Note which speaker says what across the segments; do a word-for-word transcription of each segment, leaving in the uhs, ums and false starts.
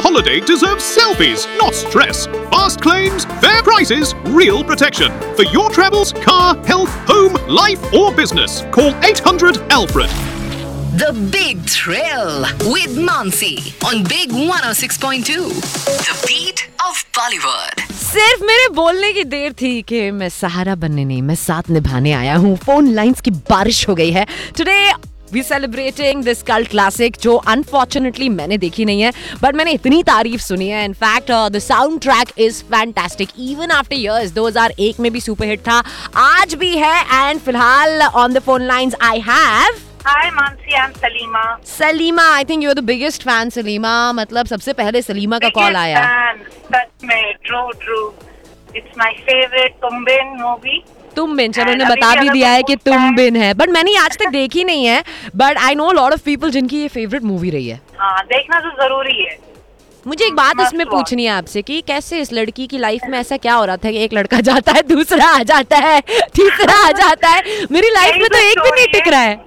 Speaker 1: holiday deserves selfies, not stress. Fast claims, fair prices, real protection. For your travels, car, health, home, life or business, call eight hundred Alfred.
Speaker 2: The Big Thrill with Mansi on Big one oh six point two. The beat of Bollywood.
Speaker 3: सिर्फ मेरे बोलने की देर थी कि मैं सहारा बनने नहीं, मैं साथ निभाने आया हूँ. फोन लाइंस की बारिश हो गई है. Today we celebrating this cult classic जो अनफॉर्चुनेटली मैंने देखी नहीं है, बट मैंने इतनी तारीफ सुनी है. In fact the sound track is fantastic even after years. दो हज़ार एक में भी सुपर हिट था, आज भी है. एंड फिलहाल on the phone lines I have
Speaker 4: Hi Mansi, I'm Salima.
Speaker 3: Salima. I think you are the biggest fan Salima. मतलब सबसे पहले सलीमा का कॉल आया.
Speaker 4: सच में, true true. It's my favorite तुम बिन मूवी.
Speaker 3: तुम बिन, चलो उन्होंने बता भी दिया है कि तुम बिन है, बट मैंने आज तक देखी नहीं है. But I know lot of people जिनकी ये फेवरेट मूवी रही है.
Speaker 4: हाँ, देखना तो जरूरी है.
Speaker 3: मुझे एक बात इसमें पूछनी है आपसे कि कैसे इस लड़की की लाइफ में ऐसा क्या हो रहा था कि एक लड़का जाता है, दूसरा आ जाता है, तीसरा आ जाता है. मेरी लाइफ में तो एक भी नहीं टिक रहा है.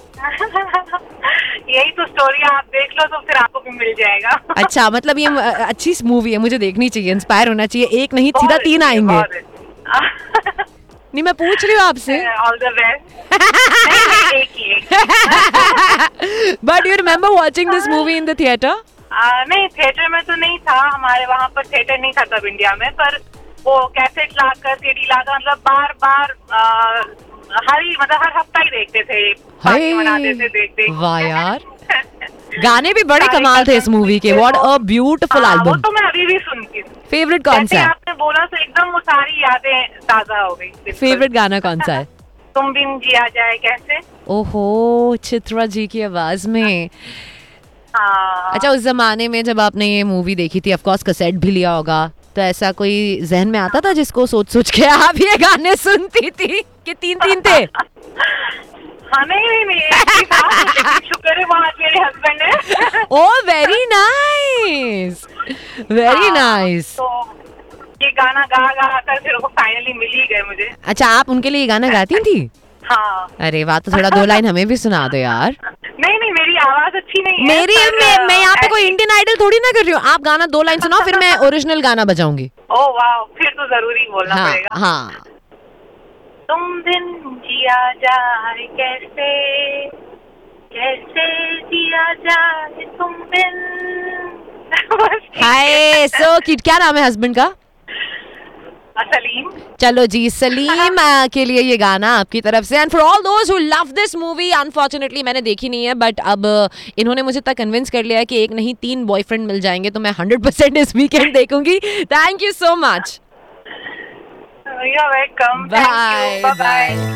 Speaker 4: यही तो स्टोरी, आप देख लो तो फिर आपको भी मिल जाएगा.
Speaker 3: अच्छा, मतलब ये अच्छी मूवी है, मुझे देखनी चाहिए, इंस्पायर होना चाहिए. एक नहीं सीधा तीन आएंगे. नहीं, मैं पूछ रही हूँ आपसे.
Speaker 4: All the best. एक ही एक.
Speaker 3: But you remember watching this movie in the theatre?
Speaker 4: नहीं, थिएटर में तो नहीं था. हमारे वहाँ पर थिएटर नहीं था तब इंडिया में, पर वो कैसेट लाकर, सीडी लाकर, मतलब बार बार हर मतलब हर हफ्ता ही देखते थे. मनाते थे देख देख.
Speaker 3: वाह यार, गाने भी बड़े कमाल थे इस मूवी के. What a beautiful album.
Speaker 4: वो तो मैं अभी भी सुनती हूँ.
Speaker 3: फेवरेट कौन सा है?
Speaker 4: आपने बोला तो एकदम वो सारी यादें ताजा हो गई.
Speaker 3: फेवरेट गाना कौन सा है?
Speaker 4: तुम बिन जिया जाए कैसे.
Speaker 3: ओहो, चित्रा जी की आवाज में.
Speaker 4: हाँ.
Speaker 3: अच्छा, उस जमाने में जब आपने ये मूवी देखी थी, ऑफ कोर्स कैसेट भी लिया होगा, तो ऐसा कोई जहन में आता था जिसको सोच सोच के आप ये गाने सुनती थी कि तीन तीन थे?
Speaker 4: हाँ, नहीं नहीं नहीं, शुक्र है वहाँ मेरे हस्बैंड है.
Speaker 3: ओह, वेरी नाइस, वेरी नाइस.
Speaker 4: तो ये गाना गा गा कर फिर वो फाइनली मिल ही गए मुझे.
Speaker 3: अच्छा, आप उनके लिए ये गाना गाती थी?
Speaker 4: हाँ.
Speaker 3: अरे वाह, तो थोड़ा दो लाइन हमें भी सुना दो यार.
Speaker 4: नहीं नहीं, मेरी आवाज अच्छी नहीं है.
Speaker 3: मेरी मैं, मैं यहाँ पे कोई इंडियन आइडल थोड़ी ना कर रही हूँ. आप गाना दो लाइन सुनाओ, फिर मैं ओरिजिनल गाना बजाऊंगी.
Speaker 4: ओह वाह, फिर तो जरूरी बोलना
Speaker 3: हाँ,
Speaker 4: पड़ेगा.
Speaker 3: हाँ.
Speaker 4: तुम दिन जिया जाए कैसे, कैसे जिया जाए तुम बिन.
Speaker 3: हाय, सो क्यूट. क्या नाम है हस्बैंड का?
Speaker 4: सलीम.
Speaker 3: चलो जी, सलीम के लिए ये गाना आपकी तरफ से. And for all those who love this movie, unfortunately मैंने देखी नहीं है, बट अब इन्होंने मुझे तक कन्विंस कर लिया है कि एक नहीं तीन बॉयफ्रेंड मिल जाएंगे, तो मैं हंड्रेड परसेंट इस वीकेंड देखूंगी. Thank you so much.
Speaker 4: You're welcome.
Speaker 3: Bye.
Speaker 4: Bye bye.